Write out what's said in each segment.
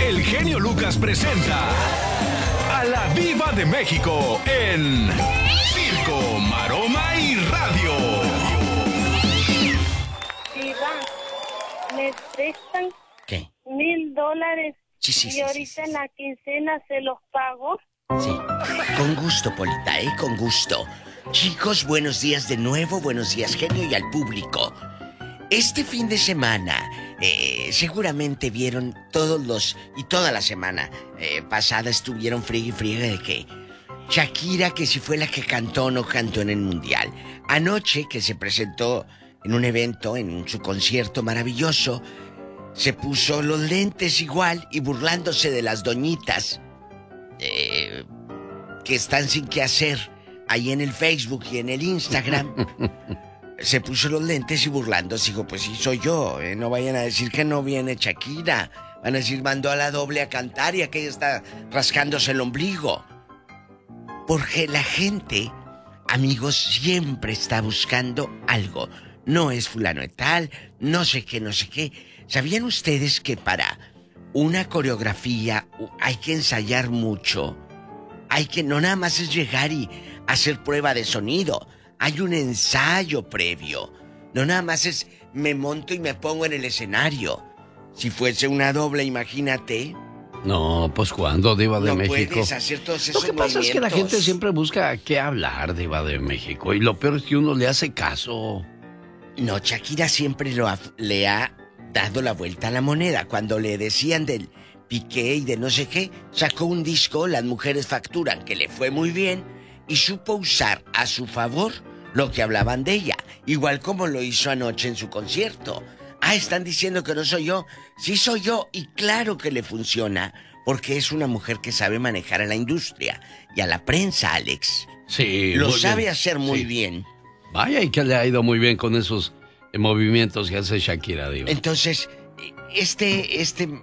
el genio Lucas presenta a la Diva de México en Circo, Maroma y Radio. Diva, me prestan ¿Qué? $1,000 Sí, y ahorita en la quincena se los pago. Sí, con gusto, Polita, con gusto. Chicos, buenos días de nuevo, buenos días, genio, y al público. Este fin de semana, seguramente vieron y toda la semana pasada estuvieron friegue de que Shakira, que si fue la que cantó o no cantó en el Mundial. Anoche, que se presentó en un evento, en su concierto maravilloso, se puso los lentes igual y burlándose de las doñitas que están sin qué hacer ahí en el Facebook y en el Instagram. Se puso los lentes y burlándose. Dijo, pues sí soy yo, no vayan a decir que no viene Shakira. Van a decir, mandó a la doble a cantar y aquella está rascándose el ombligo. Porque la gente, amigos, siempre está buscando algo. No es fulano de tal, no sé qué, no sé qué. ¿Sabían ustedes que para una coreografía hay que ensayar mucho? Hay que, no nada más es llegar y hacer prueba de sonido. Hay un ensayo previo. No nada más es me monto y me pongo en el escenario. Si fuese una doble, imagínate. No, pues ¿cuándo, Diva de México? No puedes hacer todos esos movimientos. Lo que pasa es que la gente siempre busca qué hablar, Diva de México. Y lo peor es que uno le hace caso. No, Shakira siempre le ha dado la vuelta a la moneda. Cuando le decían del Piqué y de no sé qué, sacó un disco, Las Mujeres Facturan, que le fue muy bien, y supo usar a su favor lo que hablaban de ella, igual como lo hizo anoche en su concierto. Están diciendo que no soy yo. Sí soy yo, y claro que le funciona, porque es una mujer que sabe manejar a la industria y a la prensa, Alex. Sí. Lo sabe hacer muy bien. Vaya, y que le ha ido muy bien con esos movimientos que hace Shakira, Diva. Entonces, este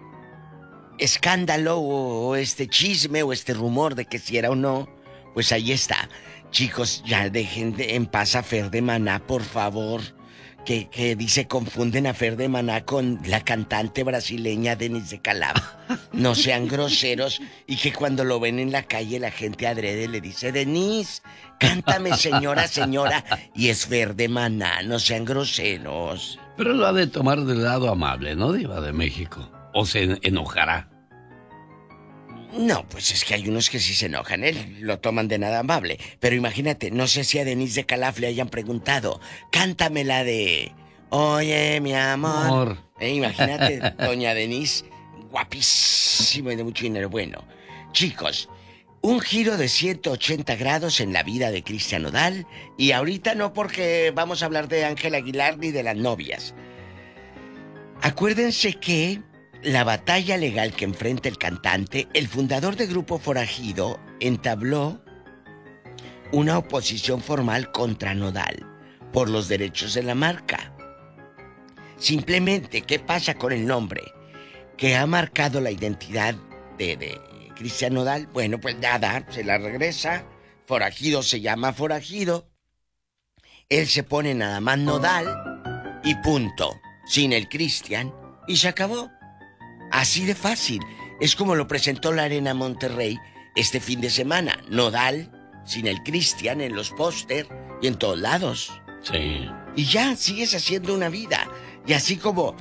escándalo o este chisme o este rumor de que si era o no, pues ahí está. Chicos, ya dejen en paz a Fer de Maná, por favor. Que dice confunden a Fer de Maná con la cantante brasileña Denise de Calaf. No sean groseros, y que cuando lo ven en la calle la gente adrede le dice, Denise, cántame señora, señora, y es Fer de Maná. No sean groseros. Pero lo ha de tomar del lado amable, ¿no, Diva de México? ¿O se enojará? No, pues es que hay unos que sí se enojan, lo toman de nada amable. Pero imagínate, no sé si a Denise de Calaf le hayan preguntado, cántame la de Oye, mi amor. Imagínate, doña Denise, guapísima y de mucho dinero. Bueno, chicos, un giro de 180 grados en la vida de Cristian Nodal. Y ahorita no, porque vamos a hablar de Ángel Aguilar ni de las novias. Acuérdense que la batalla legal que enfrenta el cantante, el fundador de Grupo Forajido, entabló una oposición formal contra Nodal por los derechos de la marca. Simplemente, ¿qué pasa con el nombre que ha marcado la identidad de Cristian Nodal? Bueno, pues nada, se la regresa. Forajido se llama Forajido. Él se pone nada más Nodal y punto. Sin el Cristian, y se acabó. Así de fácil. Es como lo presentó la Arena Monterrey este fin de semana. Nodal, sin el Cristian, en los póster y en todos lados. Sí. Y ya sigues haciendo una vida. Y así como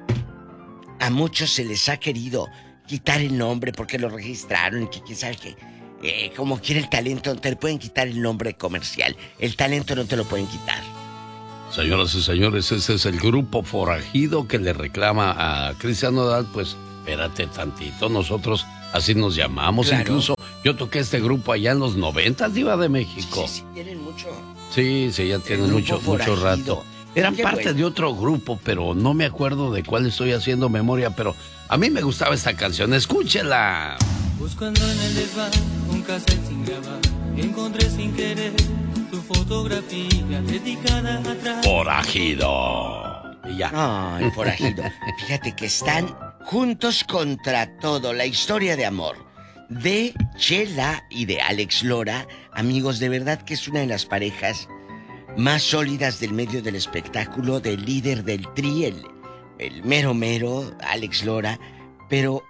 a muchos se les ha querido quitar el nombre porque lo registraron y que quién sabe qué. Como quiere el talento, te le pueden quitar el nombre comercial. El talento no te lo pueden quitar. Señoras y señores, ese es el Grupo Forajido que le reclama a Cristian Nodal. Pues espérate tantito, nosotros así nos llamamos. Claro. Incluso yo toqué este grupo allá en los 90, Diva de México. Sí, tienen mucho. Sí, ya tienen mucho rato. Eran parte de otro grupo, pero no me acuerdo de cuál estoy haciendo memoria, pero a mí me gustaba esta canción, escúchela. Buscando en el desván un cassette sin grabar, encontré sin querer tu fotografía dedicada atrás. Forajido. Y ya. Ay, Forajido. Fíjate que están juntos contra todo. La historia de amor de Chela y de Alex Lora. Amigos, de verdad que es una de las parejas más sólidas del medio del espectáculo, del líder del Tri, el mero, Alex Lora. Pero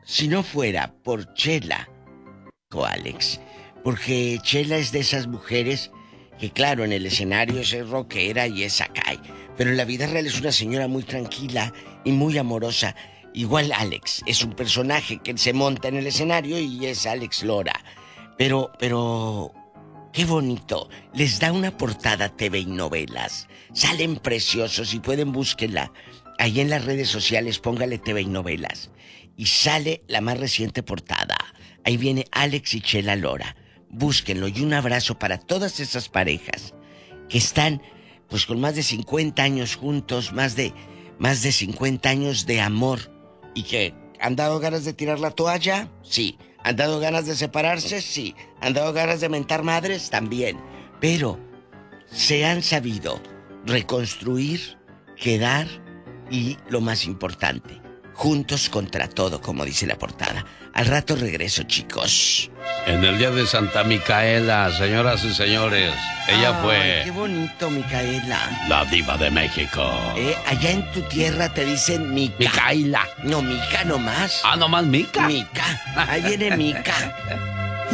si no fuera por Chela, Alex, porque Chela es de esas mujeres que claro, en el escenario es rockera y es acá, pero en la vida real es una señora muy tranquila y muy amorosa. Igual Alex, es un personaje que se monta en el escenario y es Alex Lora. Pero, qué bonito. Les da una portada TV y novelas. Salen preciosos y pueden búsquenla. Ahí en las redes sociales póngale TV y novelas. Y sale la más reciente portada. Ahí viene Alex y Chela Lora. Búsquenlo y un abrazo para todas esas parejas que están pues con más de 50 años juntos, más de 50 años de amor y que han dado ganas de tirar la toalla, sí, han dado ganas de separarse, sí, han dado ganas de mentar madres también, pero se han sabido reconstruir, quedar y lo más importante, juntos contra todo, como dice la portada. Al rato regreso, chicos. En el día de Santa Micaela, señoras y señores, ella fue... ¡Qué bonito, Micaela! La diva de México. Allá en tu tierra te dicen Mica. Micaela. No, Mica nomás. Ah, nomás Mica. Mica. Ahí viene Mica.